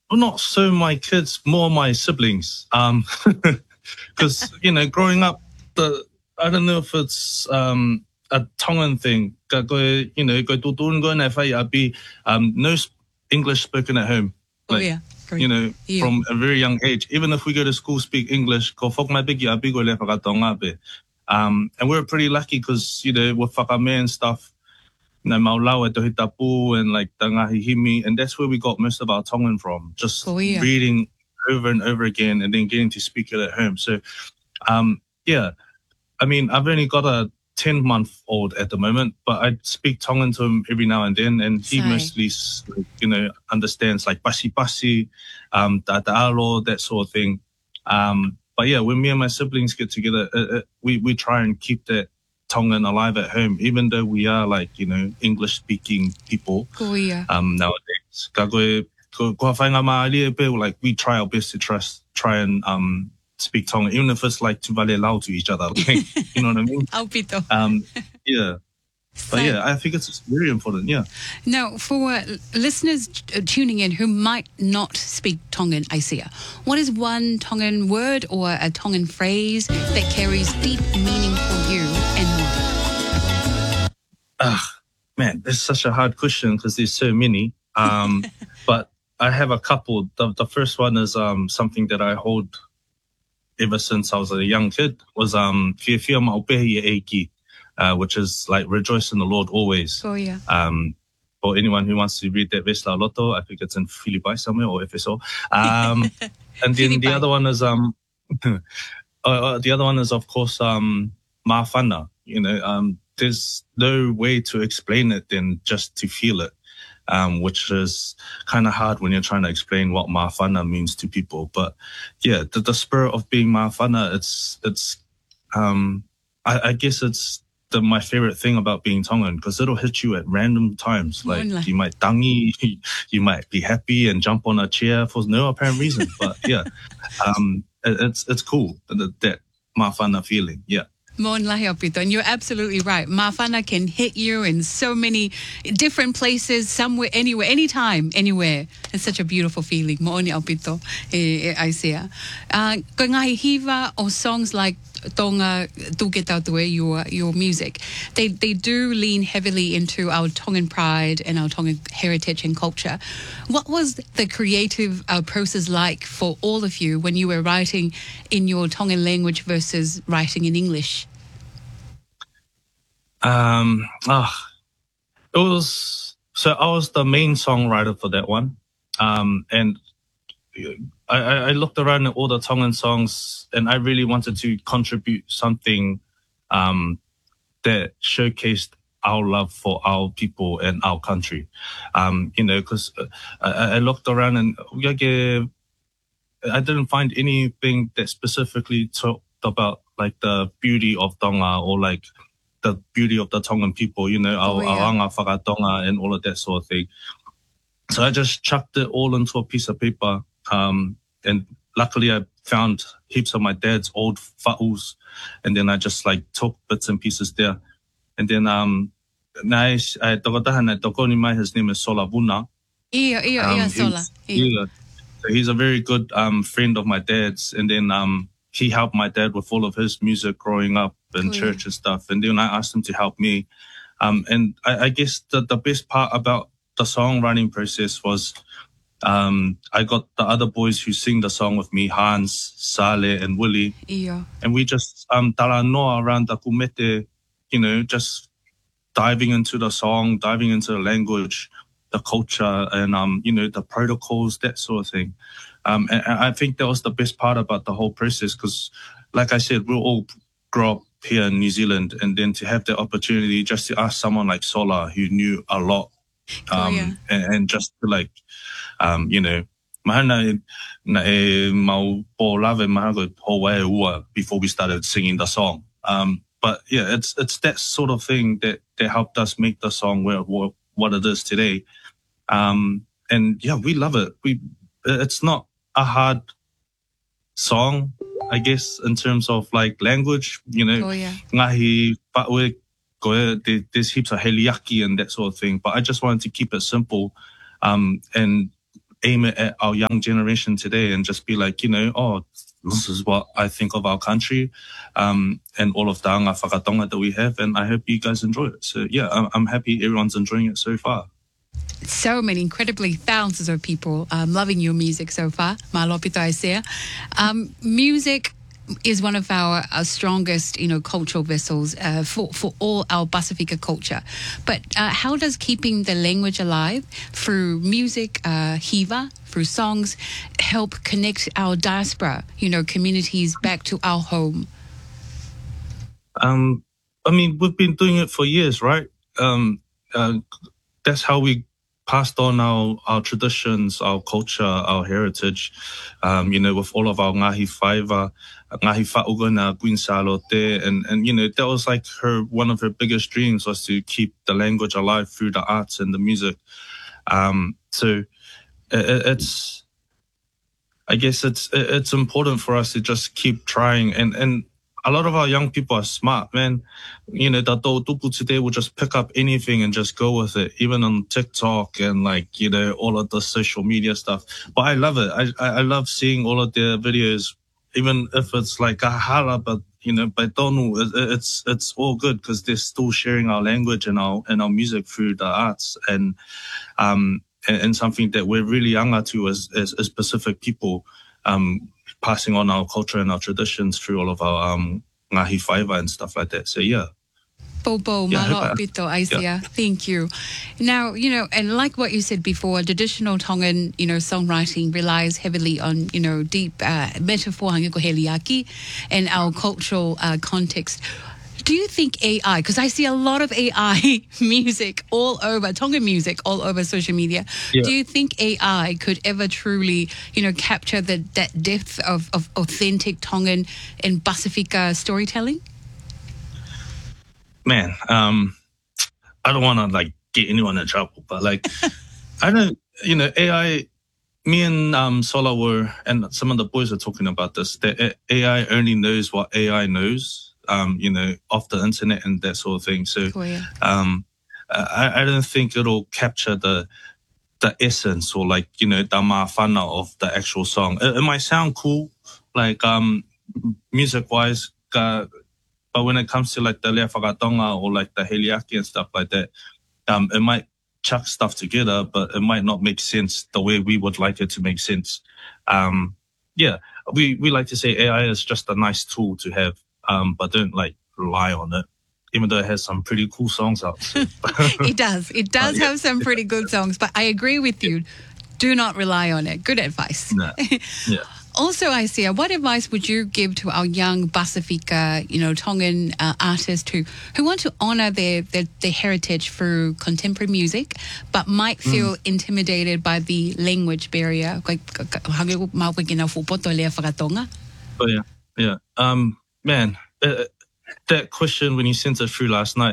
well, not so my kids, more my siblings. Because growing up, I don't know if it's a Tongan thing. Go, go tutun go na fai abi no English spoken at home. Oh yeah. Great. From a very young age. Even if we go to school, speak English. Ko fok mai bigi abi go le whakatonga be. And we're pretty lucky because with whakame and stuff. Maulawa to Hitapu and like Tangahihimi, and that's where we got most of our Tongan from. Just reading over and over again, and then getting to speak it at home. So, yeah, I mean, I've only got a 10-month-old at the moment, but I speak Tongan to him every now and then, and he mostly, understands like basi basi, ta'alo, that sort of thing. But yeah, when me and my siblings get together, we try and keep that Tongan alive at home, even though we are like, English-speaking people nowadays. Like we try our best to try and speak Tongan, even if it's like to vale lao to each other. You know what I mean? Yeah. But yeah, I think it's very important, yeah. Now, for listeners tuning in who might not speak Tongan, Isaiah, what is one Tongan word or a Tongan phrase that carries deep meaning for you and more? Man, that's such a hard question because there's so many. But I have a couple. The first one is something that I hold ever since I was a young kid, was Fiafia Maupehi Eiki. Which is like rejoice in the Lord always. Oh yeah. For anyone who wants to read that Vesla Loto, I think it's in Filipai somewhere or FSO. And then the other one is of course Mafana. There's no way to explain it than just to feel it. Which is kind of hard when you're trying to explain what Mafana means to people. But yeah, the spirit of being Mafana, it's I guess it's my favorite thing about being Tongan, because it'll hit you at random times. Like you might tangi, you might be happy and jump on a chair for no apparent reason. But yeah, it's cool, that Mafana feeling. Yeah. And you're absolutely right. Mafana can hit you in so many different places, somewhere, anywhere, anytime, anywhere. It's such a beautiful feeling. Mo'oni Alpito, Isaiah. Hiva or songs like Tonga Tuketa Tue, your music, they do lean heavily into our Tongan pride and our Tongan heritage and culture. What was the creative process like for all of you when you were writing in your Tongan language versus writing in English? It was, so I was the main songwriter for that one. And I looked around at all the Tongan songs, and I really wanted to contribute something that showcased our love for our people and our country. Because I looked around and I didn't find anything that specifically talked about like the beauty of Tonga or like the beauty of the Tongan people, our anga whakatonga and all of that sort of thing. So I just chucked it all into a piece of paper. And luckily I found heaps of my dad's old fa'us, and then I just like took bits and pieces there. And then his name is Sola Vuna. Sola. So he's a very good friend of my dad's, and then he helped my dad with all of his music growing up in church and stuff. And then I asked him to help me. And I guess the best part about the songwriting process was I got the other boys who sing the song with me, Hans, Sale, and Willie. Yeah. And we just tala noa around the kumete, just diving into the song, diving into the language, the culture, and the protocols, that sort of thing. And I think that was the best part about the whole process, because, like I said, we'll all grow up here in New Zealand, and then to have the opportunity just to ask someone like Sola, who knew a lot, and just to like, before we started singing the song. But yeah, it's that sort of thing that helped us make the song what it is today. And yeah, we love it. It's not a hard song, I guess, in terms of like language, ngahi pa'we koe, there's heaps of heliaki and that sort of thing, but I just wanted to keep it simple, and aim it at our young generation today and just be like, oh, this is what I think of our country, and all of the anga whakatonga that we have. And I hope you guys enjoy it. So yeah, I'm happy everyone's enjoying it so far. So many, incredibly thousands of people loving your music so far. Malopito Isaiah. Music is one of our strongest, cultural vessels for all our Pasifika culture. But how does keeping the language alive through music, hiva, through songs, help connect our diaspora, communities back to our home? We've been doing it for years, right? That's how we passed on our traditions, our culture, our heritage, with all of our ngahi whaiva, ngahi whaugana, Guinsalote, and that was like one of her biggest dreams was to keep the language alive through the arts and the music. So I guess it's important for us to just keep trying, and a lot of our young people are smart, man. The tupu today will just pick up anything and just go with it, even on TikTok and all of the social media stuff. But I love it. I love seeing all of their videos, even if it's like a hala, but by tonu, it's all good because they're still sharing our language and our music through the arts and something that we're really anga to as Pacific people, passing on our culture and our traditions through all of our ngahi whaiva and stuff like that. So yeah. Bobo, Malopito, Isaiah. Thank you. Now, and like what you said before, traditional Tongan, songwriting relies heavily on, deep metaphor, hangikoheliaki, and our cultural context. Do you think AI, because I see a lot of AI music all over, Tongan music all over social media. Yeah. Do you think AI could ever truly, capture that depth of authentic Tongan and Pasifika storytelling? Man, I don't want to get anyone in trouble, but I don't, AI, me and Sola and some of the boys are talking about this, that AI only knows what AI knows. Off the internet and that sort of thing. So, I don't think it'll capture the essence or the mawhana of the actual song. It might sound cool, music wise, but when it comes to the lea whakatonga or the heliaki and stuff like that, it might chuck stuff together, but it might not make sense the way we would like it to make sense. We like to say AI is just a nice tool to have. But don't rely on it, even though it has some pretty cool songs out. So. It does have some pretty good songs, but I agree with you. Do not rely on it. Good advice. Nah. Yeah. Also, Isaiah, what advice would you give to our young Pasifika, Tongan artists who want to honor their heritage through contemporary music, but might feel intimidated by the language barrier? Oh, yeah. Man, that question when you sent it through last night,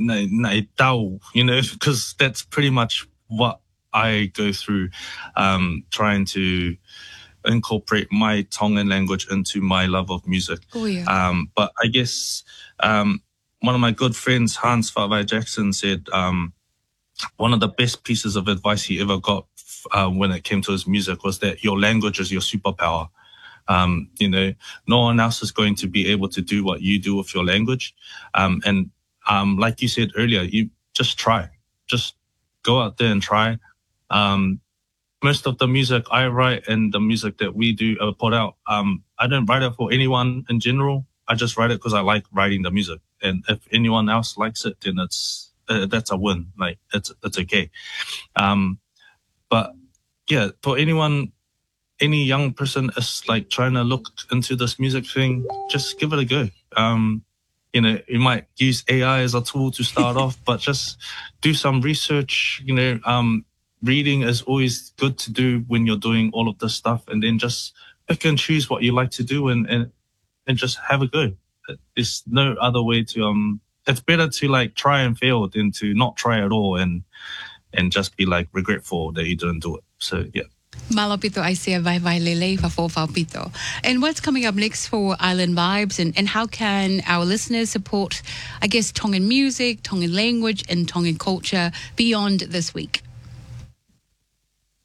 because that's pretty much what I go through, trying to incorporate my Tongan language into my love of music. Oh, yeah. But I guess one of my good friends, Hans Whawai Jackson, said one of the best pieces of advice he ever got when it came to his music was that your language is your superpower. No one else is going to be able to do what you do with your language. And like you said earlier, you just try. Just go out there and try. Most of the music I write and the music that we do put out, I don't write it for anyone in general. I just write it because I like writing the music. And if anyone else likes it, then that's a win. It's okay. But yeah, for any young person is trying to look into this music thing, just give it a go. You might use AI as a tool to start off, but just do some research. Reading is always good to do when you're doing all of this stuff, and then just pick and choose what you like to do and just have a go. There's no other way to, it's better to try and fail than to not try at all and just be regretful that you didn't do it. So yeah. Malopito Isaiah vai lele Pito. And what's coming up next for Island Vibes, and how can our listeners support, I guess, Tongan music, Tongan language, and Tongan culture beyond this week?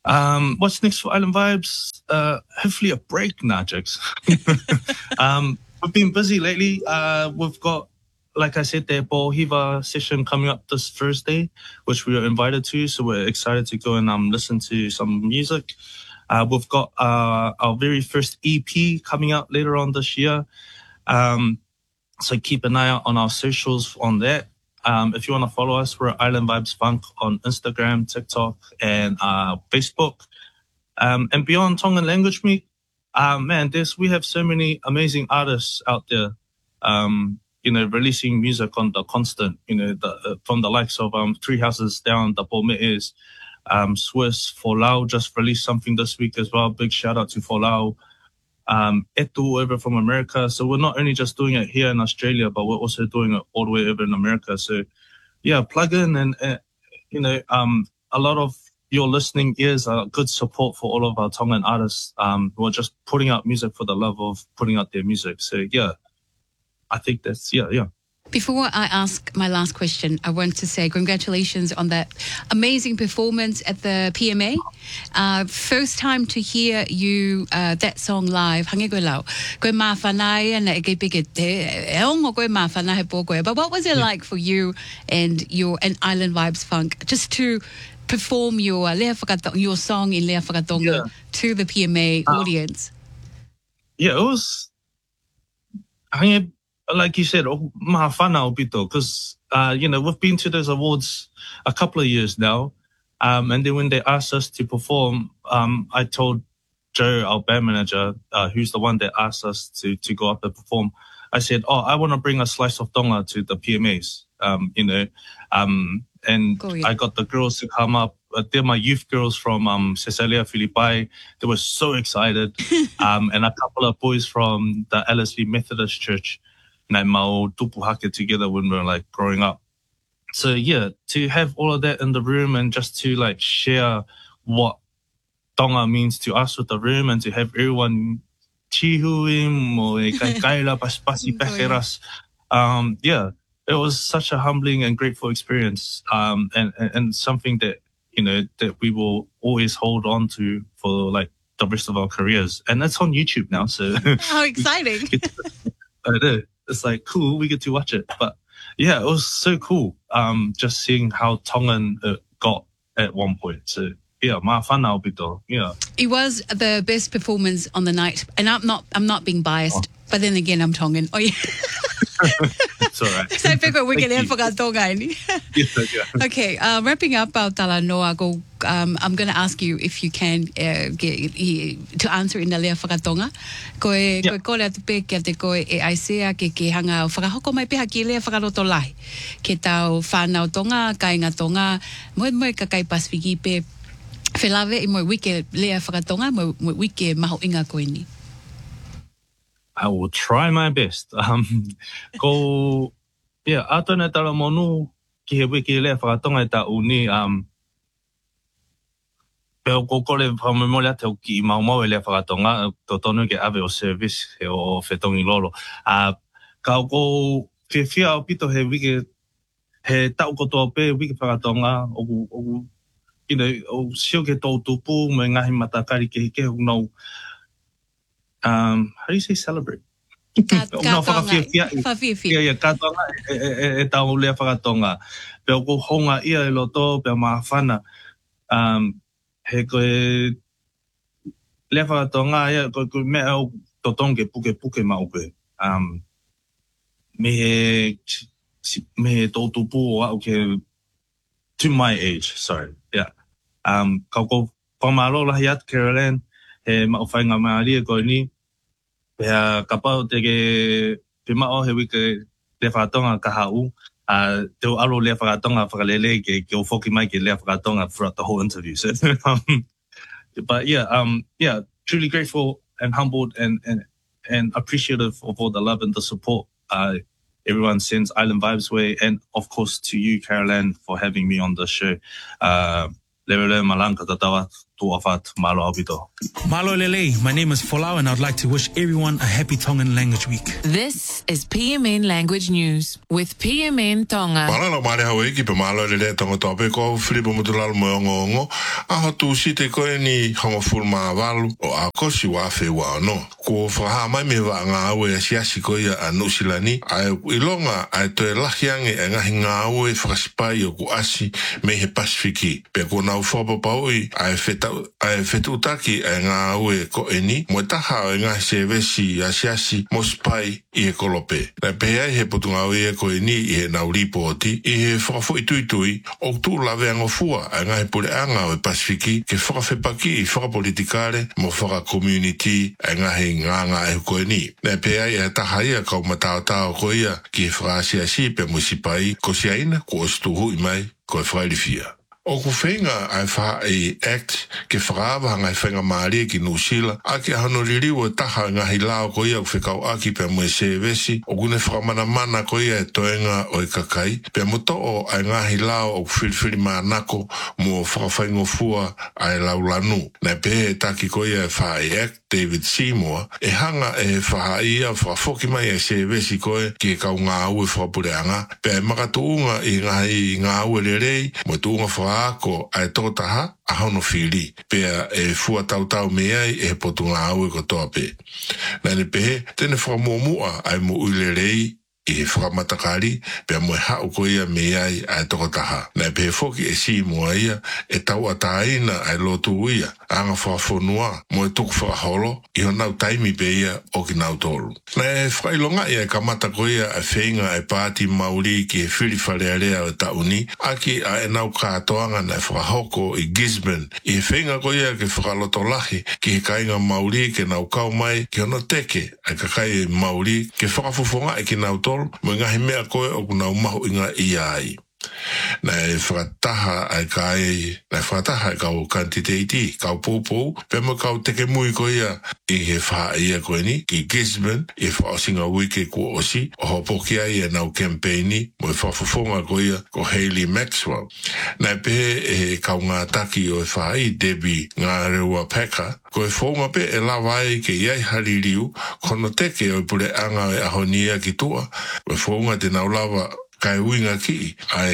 What's next for Island Vibes? Hopefully a break, nah, jokes. We've been busy lately. We've got, like I said, the Paul Hiva session coming up this Thursday, which we were invited to. So we're excited to go and listen to some music. We've got our very first EP coming out later on this year. So keep an eye out on our socials on that. If you want to follow us, we're Island Vibes Funk on Instagram, TikTok, and Facebook. And beyond Tongan Language Week, man, we have so many amazing artists out there, releasing music on the constant, from the likes of Three Houses Down, the Pome'es, Swiss, Folau just released something this week as well. Big shout out to Folau. Etu over from America. So we're not only just doing it here in Australia, but we're also doing it all the way over in America. So yeah, plug in and a lot of your listening ears are good support for all of our Tongan artists who are just putting out music for the love of putting out their music. So yeah, I think that's, yeah. Before I ask my last question, I want to say congratulations on that amazing performance at the PMA. First time to hear you that song live. Hange koe lau. Koe mawhanai ana e kei peke te. E ongo koe mawhanai he pō koe. But what was it like for you and Island Vibes Funk just to perform your song in Lea Whakatonga to the PMA audience? Yeah, it was... like you said, mahawhana opito, because, we've been to those awards a couple of years now. And then when they asked us to perform, I told Joe, our band manager, who's the one that asked us to go up and perform, I said, I want to bring a slice of tonga to the PMAs, and I got the girls to come up. They're my youth girls from Cecilia Philippi. They were so excited. And a couple of boys from the Ellerslie Methodist Church. Mau tupuhake together when we were like growing up. So yeah, to have all of that in the room and just to like share what tonga means to us with the room and to have everyone chihuim or kaila paspasi pekeras. Yeah, it was such a humbling and grateful experience. And something that, that we will always hold on to for like the rest of our careers. And that's on YouTube now. So how exciting. I know. It's like cool, we get to watch it. But yeah, it was so cool. Just seeing how Tongan got at one point. So yeah, mawhanau pito. Yeah. It was the best performance on the night, and I'm not being biased, but then again, I'm Tongan. Oh yeah. It's all right. So I figure we can have Whakatonga. Yeah. Okay, wrapping up our talanoa, I'm going to ask you if you can to answer in the Lea Whakatonga. Koe kore atu pe kia te koe e aisea ke hanga o whakahoko mai peha ki Lea Whakaroto lai. Ke tau whanau tonga, kainga tonga, moe ka kai Pasifiki pe whelawe i moe wike Lea Whakatonga, moe wike maho inga koe ni. I will try my best. Atona tala monu ki he wiki Lea Whakatonga e ta uni, peo ko kore whamemolia te o ki mau e Lea Whakatonga, to tonu ke ave o service he o whetongi lolo. Ka ko whia o pito he wiki, he tau kotoa pe wiki Whakatonga, o sio ke tau tupu, me ngahi matakari ke hike no. How do you say celebrate? Whawhiawhia. Yeah, katonga e tau Lea Whakatonga. Peo ko honga ia e loto, peo mawhana. He koe Lea Whakatonga, ia koe mea o totonge puke mau koe. Me he tautupu o au ke to my age, sorry, yeah. Kau ko whamalo lahi atu Caroline, he mawhainga maaria koe ni, pea kapau te ke pimao he wike Lea Whakatonga ka hau, te o alo Lea Whakatonga whakalele ke o whoki mai ke Lea Whakatonga throughout the whole interview. So, but yeah, truly grateful and humbled and appreciative of all the love and the support everyone sends Island Vibes way, and of course to you, Caroline, for having me on the show. Lewele malanga tatawa tuafat malo abito. Malo lele, my name is Folau and I'd like to wish everyone a happy Tongan Language Week. This is PMN Language News with PMN Tonga. Malala mare hawe ki pe malo lele tonga tope ko Filipo Mutulalo moongo a tu site ko ni homoful ma valu o a kosi wa fe wa no ko fa mai me va nga we siasi ko ya anusilani ai ilonga ai to lahiange nga hinga we fraspai o ku asi me he pasifiki pe ko na fo pa oi ai fetu taki nga we ko eni mo taha nga sevesi asiasi mospai I kolope na pe ai he potunga we ko eni e na uripoti I he fo itui o tu la ve nga fua nga he pole anga o pasifiki ke fo fe paki fo politikale mo fo community nga he nga e ko eni na pe ai ta haia ko mata ko ia ki frase asi pe musipai ko siaina ko stu mai ko fralifia o ku fenga ai fa e act ke frava nga fenga mali ki nusila aki hanoriri o taha nga hilao ko ia feka aki pe mo sevesi o gune framana mana ko ia toenga o kakai pe moto o nga hilao o filfili manako mo frafengo fua ai laulanu na pe taki ko ia fa e act David Seymour e hanga e fa ia fa foki mai e sevesi ko ki ka nga u fa pureanga pe makatuunga I nga u lerei mo tuunga fa ko ai totaha a hono fili pe e fua tau mea e potunga au ko tope na ne pe tene fa momua ai mo ulerei I whakamatakari pe mo hau ko ia mea ai tokotaha na pe foki e si mua ia e tau ataina ai lotu ia anga whafonua mo e tuku whakaholo I honau taimi pe ia o ki nau tolu na e whailonga ia kamata ko ia a whenga e pāti mauri ki e whiriwharearea o tauni aki a e nau kātoanga na e whakahoko I Gisborne I e whenga ko ia ke whakaloto lahi ki he kainga mauri ke nau kau mai ki hono teke ai kakai mauri ke whakafufonga e ki nau tolu mo ngahi mea koe o kuna umahu inga iai. Na e whakataha ai kai, na e whakataha ai kau kantiteiti, kau pōpō, pe mo kau teke mui ko ia I he wha ia koe ni, ki Gisborne, I whaasinga wike ko osi, o hopoki ai e nau campaigni, mo e whafufonga ko ia ko Hayley Maxwell. Na e pe e kau ngā taki o e whai, Debbie ngā reua peka, ko e whonga pe e lawai ke iai haririu, kono teke o pure anga e ahonia ki tua, o e whonga te nau lawa kai winga ki ai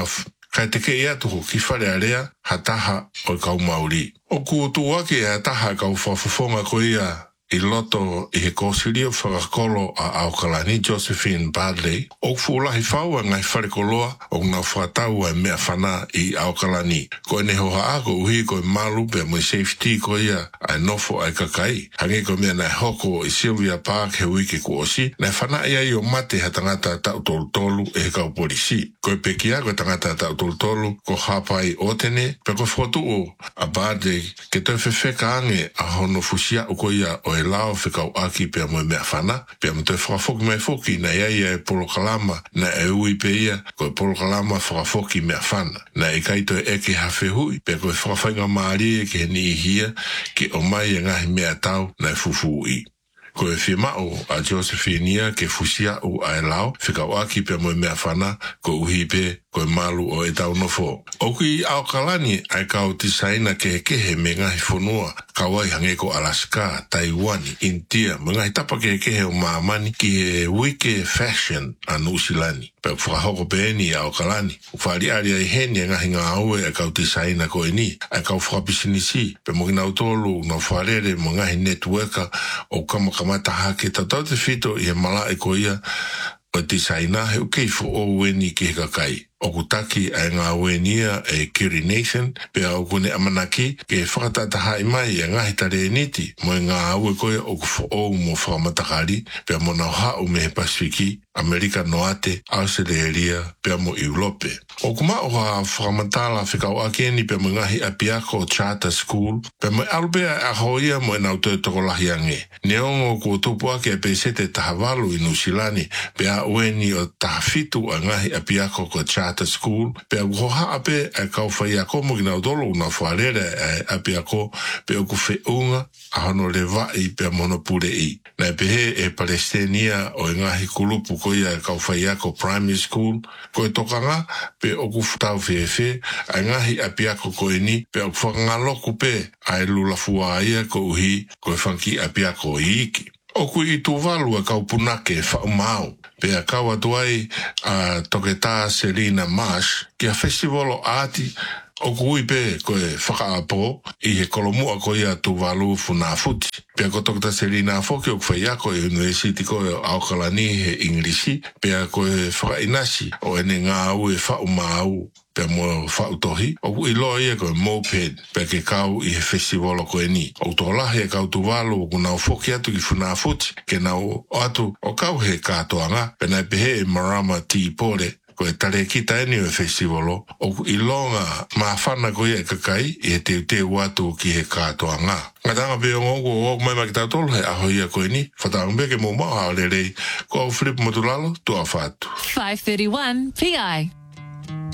kai teke ia tuku ki whare area hataha o kau mauri. O kuotua ki hataha kau whafufonga ko ia I loto I he kōsirio whakakolo a Aukalani Josephine Bradley o fulahi whaua ngai wharekoloa o ngā whakatau e mea whana I Aukalani. Ko ne hoha ako uhi ko malu pe mo safety ko ia ai nofo ai kakai. Hange ko mea nai hoko I Sylvia Park he wiki ko osi nai whana ia I o mate ha tangata tau tolu e he kau polisi. Ko pekia ko tangata tau tolu ko hapai otene pe ko whotu o a Bradley ke tau whewheka ange a hono fusia o ko ia o e lao whikau aki pia mo mea whana, pia mo te whakafoki mai foki na ia e polokalama na e ui pe ia koe polokalama whakafoki mea whana. Na e kaito e eke hawhi hui, pia koe whakawhainga maari e ke ni hia ke o mai e ngahi mea tau na e fufu I. Ko e whimao a Josephine ke fusia o ai lao, whikau aki pia mo mea whana ko uhi pe koe malu o e tau nofo. O ki Aukalani ai kau tisaina ke kehe me ngahi whonua, kawai hange ko Alaska, Taiwan, India, me ngahi tapa ke kehe o maamani ki he wike fashion a Nusilani. Pe whakahoko peeni Aukalani. Whari aria I heni ngahi ngā aue ai kau tisaina ko e ni, ai kau whakapisinisi, pe mo kina utolu na wharere mo ngahi networker o kamakamata hake tatau te whito I he mala e ko ia o tisaina he ukeifu o weni ki he kakai. O kutaki ai ngā wenia e Kiri Nation, pe au kone amanaki ke whakatataha I mai e ngahi tare niti, mo ngā aue koe o kufu o mo whakamatakari, pe mo nau hau me he Pasifiki, Amerika Noate, Australia, pe mo Europe. O kuma o ha whakamatala whikau akeni pe mo ngahi apiako charter school, pe mo alubea a hoia mo e nau tue toko lahi ange. Neongo ko tupu ake e pe sete tahawalu I Nusilani, pe a ueni o tahafitu a ngahi apiako ko charter charter school pe ko ha ape e ka fa ia ko mo na dolo na farere ape ko pe ko fe unga a no le va I pe monopule I na pe e Palestina o ngahi kulupu ko ia ka fa ia ko primary school ko tokanga pe o ku ftau fe a ngahi ape ko ni pe o fa ngalo ku pe ai lula fua ia ko hi ko fanki ape ko iki o ku I tu valu ka punake fa mau pe a kawa tuai a toketa Selina Marsh ki a festival o ati o kui pe ko e whakaapo I he kolomua ko ia tu valu funa futi. Pe ko toketa Selina foki o kwhai ko e university ko e Aukalani he Englishi pe ko e whakainasi o ene ngā au e whaumau pe mo whautohi o kui loa ia ko e moped pe ke kau I he festival o ko e ni. O to lahe kau tu valu o kuna o foki atu ki funa futi ke na o atu o kau he katoanga pe na pehe e Marama Tea Pore ko e tare kita eni o festival o I longa mawhana ko ia kakai I he te watu ki he katoanga. Ngatanga pe o ngogo o mai makita tolo he aho ia ko e ni whatangbe ke mo maha o lelei ko au flip motulalo tu a whatu. 531 PI.